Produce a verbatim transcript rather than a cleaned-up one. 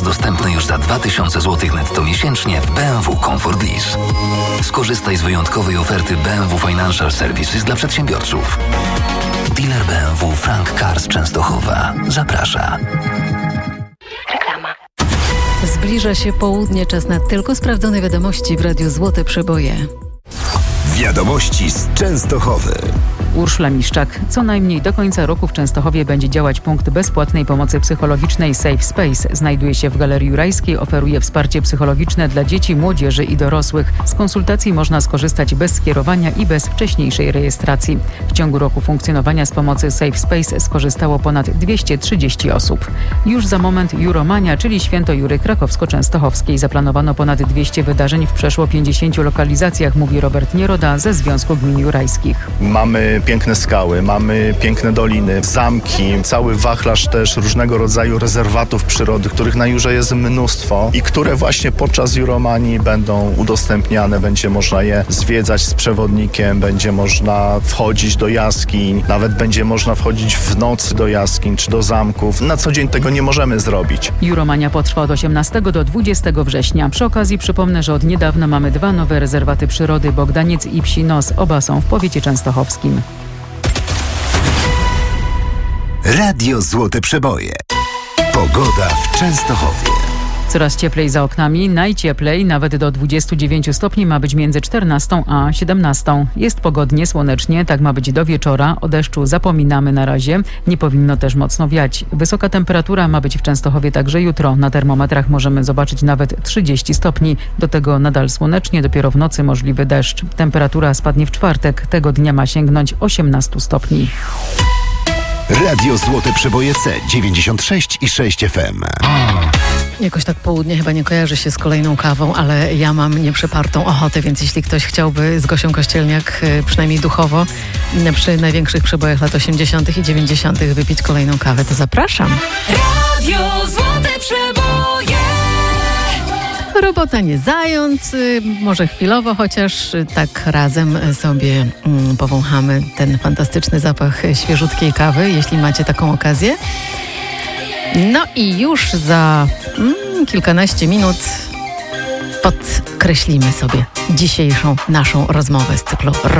dostępny już za dwa tysiące złotych netto miesięcznie w B M W Comfort Lease. Skorzystaj z wyjątkowej oferty B M W Financial Services dla przedsiębiorców. Dealer B M W Frank Cars Częstochowa zaprasza. Reklama. Zbliża się południe, czas na tylko sprawdzone wiadomości w Radiu Złote Przeboje. Wiadomości z Częstochowy. Urszula Miszczak. Co najmniej do końca roku w Częstochowie będzie działać punkt bezpłatnej pomocy psychologicznej Safe Space. Znajduje się w Galerii Jurajskiej, oferuje wsparcie psychologiczne dla dzieci, młodzieży i dorosłych. Z konsultacji można skorzystać bez skierowania i bez wcześniejszej rejestracji. W ciągu roku funkcjonowania z pomocy Safe Space skorzystało ponad dwieście trzydzieści osób. Już za moment Juromania, czyli Święto Jury Krakowsko-Częstochowskiej. Zaplanowano ponad dwieście wydarzeń w przeszło pięćdziesięciu lokalizacjach, mówi Robert Nieroda ze Związku Gmin Jurajskich. Mamy piękne skały, mamy piękne doliny, zamki, cały wachlarz też różnego rodzaju rezerwatów przyrody, których na Jurze jest mnóstwo i które właśnie podczas Juromanii będą udostępniane. Będzie można je zwiedzać z przewodnikiem, będzie można wchodzić do jaskiń, nawet będzie można wchodzić w nocy do jaskiń czy do zamków. Na co dzień tego nie możemy zrobić. Juromania potrwa od osiemnastego do dwudziestego września. Przy okazji przypomnę, że od niedawna mamy dwa nowe rezerwaty przyrody, Bogdaniec i Psi Nos. Oba są w powiecie częstochowskim. Radio Złote Przeboje. Pogoda w Częstochowie. Coraz cieplej za oknami, najcieplej, nawet do dwudziestu dziewięciu stopni ma być między czternastą a siedemnastą. Jest pogodnie, słonecznie, tak ma być do wieczora. O deszczu zapominamy na razie. Nie powinno też mocno wiać. Wysoka temperatura ma być w Częstochowie także jutro. Na termometrach możemy zobaczyć nawet trzydzieści stopni. Do tego nadal słonecznie, dopiero w nocy możliwy deszcz. Temperatura spadnie w czwartek. Tego dnia ma sięgnąć osiemnastu stopni. Radio Złote Przeboje C dziewięćdziesiąt sześć i sześć F M. Jakoś tak południe chyba nie kojarzy się z kolejną kawą, ale ja mam nieprzepartą ochotę, więc jeśli ktoś chciałby z Gosią Kościelniak, przynajmniej duchowo, przy największych przebojach lat osiemdziesiątych i dziewięćdziesiątych wypić kolejną kawę, to zapraszam. Radio Złote Przeboje. Robota nie zając, może chwilowo, chociaż tak razem sobie mm, powąchamy ten fantastyczny zapach świeżutkiej kawy, jeśli macie taką okazję. No i już za mm, kilkanaście minut podkreślimy sobie dzisiejszą naszą rozmowę z cyklu